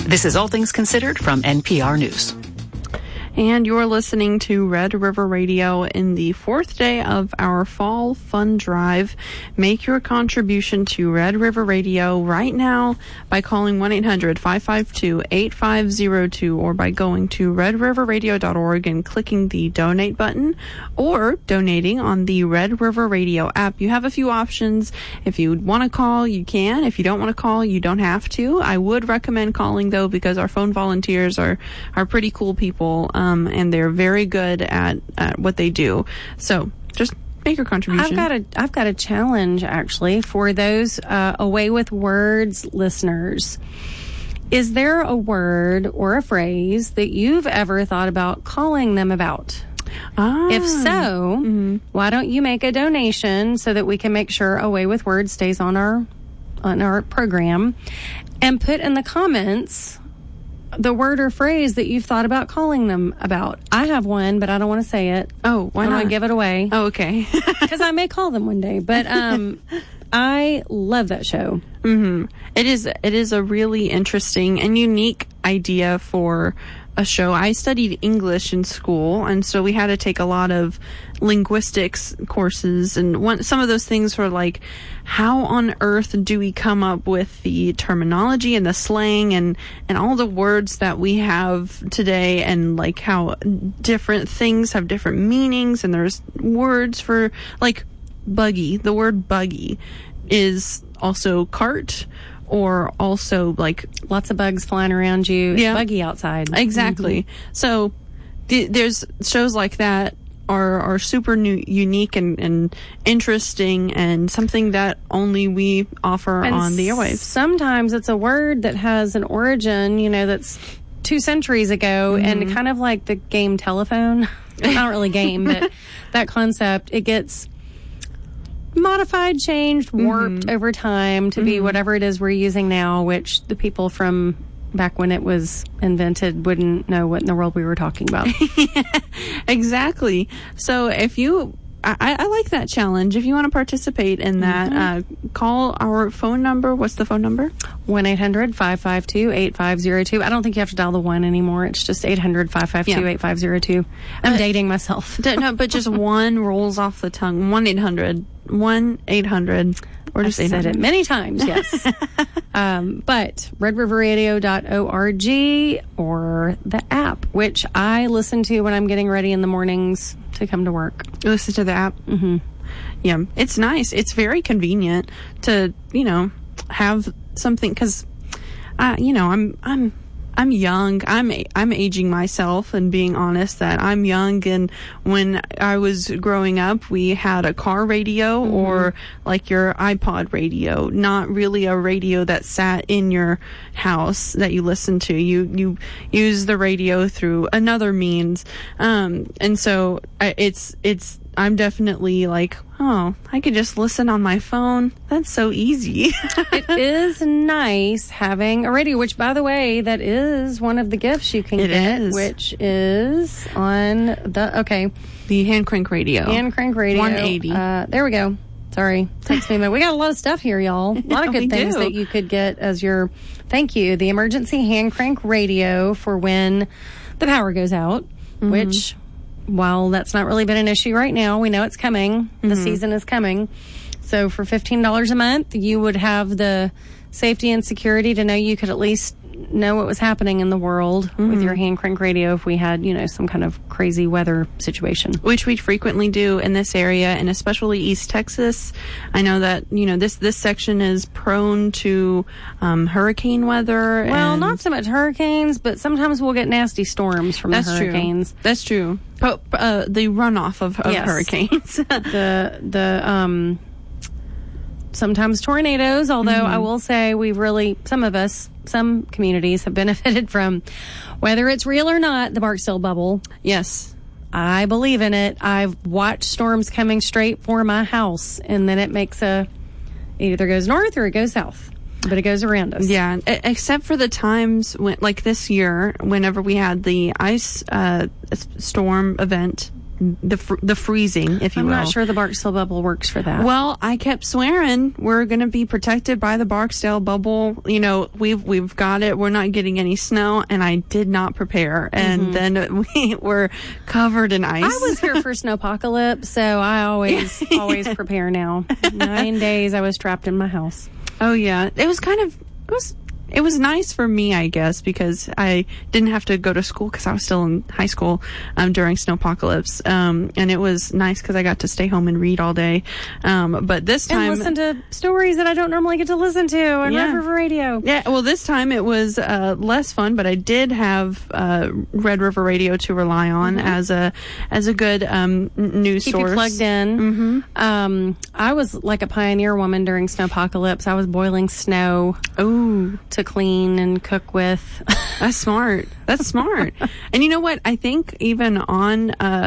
This is All Things Considered from NPR News. And you're listening to Red River Radio in the fourth day of our Fall Fun Drive. Make your contribution to Red River Radio right now by calling 1-800-552-8502 or by going to redriverradio.org and clicking the donate button or donating on the Red River Radio app. You have a few options. If you want to call, you can. If you don't want to call, you don't have to. I would recommend calling, though, because our phone volunteers are pretty cool people. And they're very good at what they do. So just make your contribution. I've got a challenge, actually, for those Away with Words listeners. Is there a word or a phrase that you've ever thought about calling them about? If so, why don't you make a donation so that we can make sure Away with Words stays on our program, and put in the comments the word or phrase that you've thought about calling them about. I have one, but I don't want to say it. Oh, why not? I don't want to give it away. Oh, okay. Because I may call them one day. But I love that show. Mm-hmm. It is a really interesting and unique idea for a show. I studied English in school, and so we had to take a lot of linguistics courses, and some of those things were like, how on earth do we come up with the terminology and the slang and all the words that we have today, and like how different things have different meanings, and there's words for like buggy. The word buggy is also cart, or also like lots of bugs flying around you. It's buggy outside. Exactly. Mm-hmm. So there's shows like that are super unique and interesting, and something that only we offer on the airwaves. Sometimes it's a word that has an origin, that's 2 centuries ago, and kind of like the game telephone. Not really game, but that concept, it gets modified, changed, warped over time to be whatever it is we're using now, which the people from back when it was invented wouldn't know what in the world we were talking about. Exactly. So if you, I like that challenge. If you want to participate in that, call our phone number. What's the phone number? 1-800-552-8502. I don't think you have to dial the 1 anymore. It's just 800-552-8502. I'm dating myself. No, but just one rolls off the tongue. 1-800. Or just I've said it many times, yes. But redriverradio.org or the app, which I listen to when I'm getting ready in the mornings to come to work. You listen to the app? Mm-hmm. Yeah, it's nice. It's very convenient to, have something, because, I'm young. I'm aging myself and being honest that I'm young. And when I was growing up, we had a car radio or like your iPod radio, not really a radio that sat in your house that you listened to. You use the radio through another means. And so I'm definitely like, oh, I could just listen on my phone. That's so easy. It is nice having a radio, which, by the way, that is one of the gifts you can get, which is on the hand crank radio. Hand crank radio. 180. There we go. Sorry. Text me a minute. We got a lot of stuff here, y'all. A lot of good things that you could get as your thank you. The emergency hand crank radio for when the power goes out, which, while that's not really been an issue right now, we know it's coming. The season is coming. So for $15 a month, you would have the safety and security to know you could at least know what was happening in the world with your hand crank radio if we had, some kind of crazy weather situation. Which we frequently do in this area, and especially East Texas. I know that, this section is prone to hurricane weather. Well, not so much hurricanes, but sometimes we'll get nasty storms from the hurricanes. That's true. The runoff of hurricanes. Sometimes tornadoes, although I will say some communities have benefited from, whether it's real or not, the Barksdale bubble. Yes. I believe in it. I've watched storms coming straight for my house, and then it makes it either goes north or it goes south, but it goes around us. Yeah, except for the times when, like this year, whenever we had the ice storm event the freezing, if you will. I'm not sure the Barksdale bubble works for that. Well, I kept swearing we're going to be protected by the Barksdale bubble. You know, we've got it. We're not getting any snow, and I did not prepare. And then we were covered in ice. I was here for snowpocalypse, so I always prepare now. 9 days I was trapped in my house. Oh yeah, it was nice for me, I guess, because I didn't have to go to school because I was still in high school during snowpocalypse. And it was nice because I got to stay home and read all day. But this time... And listen to stories that I don't normally get to listen to on Red River Radio. Yeah, well, this time it was less fun, but I did have Red River Radio to rely on as a good news Keep source. You plugged in. I was like a pioneer woman during snowpocalypse. I was boiling snow. Oh, to clean and cook with. That's smart. That's smart. And you know what? I think even on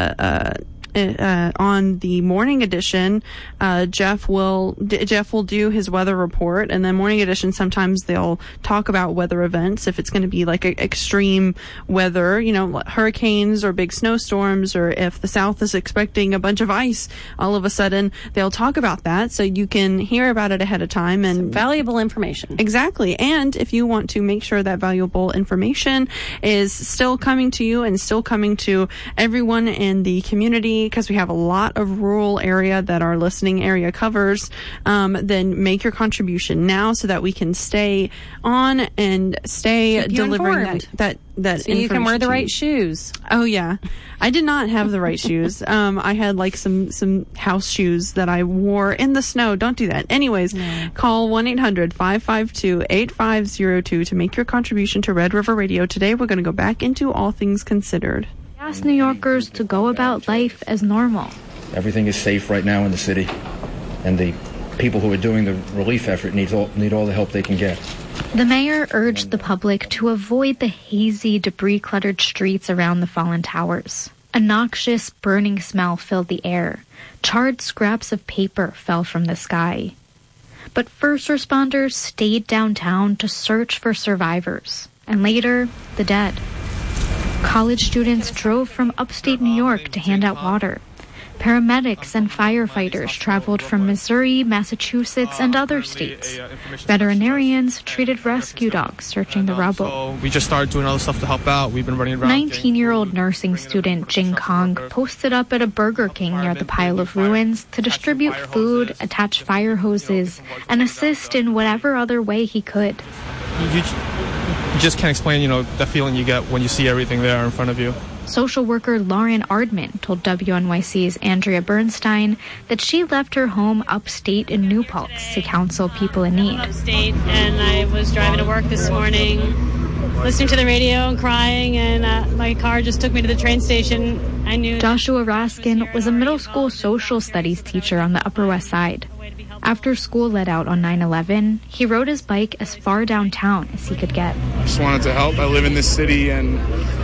the morning edition, Jeff will do his weather report, and then morning edition sometimes they'll talk about weather events if it's going to be like extreme weather, you know, hurricanes or big snowstorms, or if the South is expecting a bunch of ice all of a sudden, they'll talk about that so you can hear about it ahead of time. And some valuable information. Exactly. And if you want to make sure that valuable information is still coming to you and still coming to everyone in the community, because we have a lot of rural area that our listening area covers, then make your contribution now so that we can stay on and stay delivering that so you can wear the right shoes. Oh yeah, I did not have the right shoes. I had like some house shoes that I wore in the snow. Don't do that. Anyways, call 1-800-552-8502 to make your contribution to Red River Radio. Today we're going to go back into All Things Considered. Ask New Yorkers to go about life as normal. Everything is safe right now in the city, and the people who are doing the relief effort need all the help they can get. The mayor urged the public to avoid the hazy, debris-cluttered streets around the fallen towers. A noxious, burning smell filled the air. Charred scraps of paper fell from the sky. But first responders stayed downtown to search for survivors, and later, the dead. College students drove from upstate New York to hand out water. Paramedics and firefighters traveled from Missouri, Massachusetts, and other states. Veterinarians treated rescue dogs searching the rubble. So we just started doing other stuff to help out. We've been running around. 19-year-old nursing student Jing Kong posted up at a Burger King near the pile of ruins to distribute food, attach fire hoses, and assist in whatever other way he could. You just can't explain, the feeling you get when you see everything there in front of you. Social worker Lauren Ardman told WNYC's Andrea Bernstein that she left her home upstate in New Paltz to counsel people in need. Upstate, and I was driving to work this morning, listening to the radio and crying, and my car just took me to the train station. I knew. Joshua Raskin was a middle school social studies teacher on the Upper West Side. After school let out on 9/11, he rode his bike as far downtown as he could get. I just wanted to help. I live in this city, and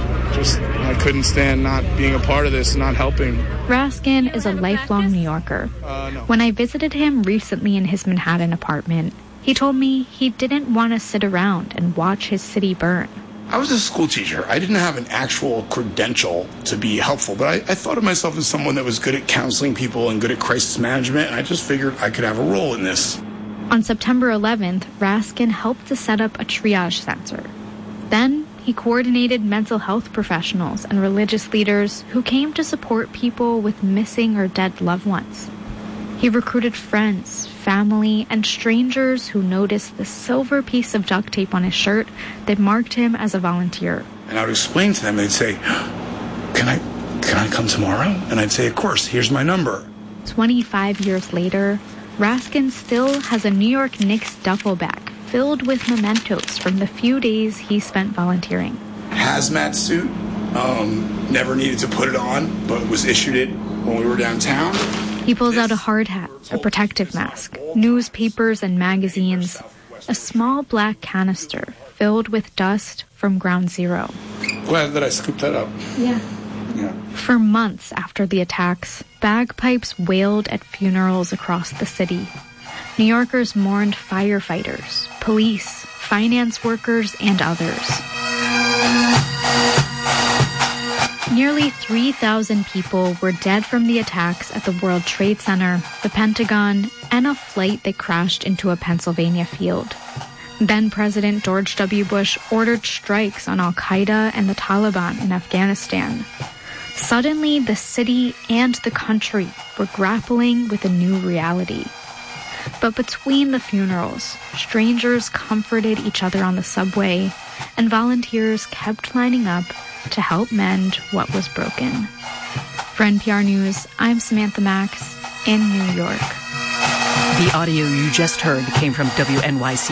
I couldn't stand not being a part of this, not helping. Raskin is a lifelong New Yorker. No. When I visited him recently in his Manhattan apartment, he told me he didn't want to sit around and watch his city burn. I was a school teacher. I didn't have an actual credential to be helpful, but I thought of myself as someone that was good at counseling people and good at crisis management, and I just figured I could have a role in this. On September 11th, Raskin helped to set up a triage center. Then he coordinated mental health professionals and religious leaders who came to support people with missing or dead loved ones. He recruited friends, family, and strangers who noticed the silver piece of duct tape on his shirt that marked him as a volunteer. And I would explain to them, they'd say, can I come tomorrow? And I'd say, of course, here's my number. 25 years later, Raskin still has a New York Knicks duffel bag filled with mementos from the few days he spent volunteering. Hazmat suit, never needed to put it on, but was issued it when we were downtown. He pulls out a hard hat, a protective mask, newspapers and magazines, a small black canister filled with dust from Ground Zero. Glad that I scooped that up. Yeah. For months after the attacks, bagpipes wailed at funerals across the city. New Yorkers mourned firefighters, police, finance workers, and others. Nearly 3,000 people were dead from the attacks at the World Trade Center, the Pentagon, and a flight that crashed into a Pennsylvania field. Then President George W. Bush ordered strikes on al-Qaeda and the Taliban in Afghanistan. Suddenly, the city and the country were grappling with a new reality. But between the funerals, strangers comforted each other on the subway, and volunteers kept lining up to help mend what was broken. For NPR News, I'm Samantha Max in New York. The audio you just heard came from WNYC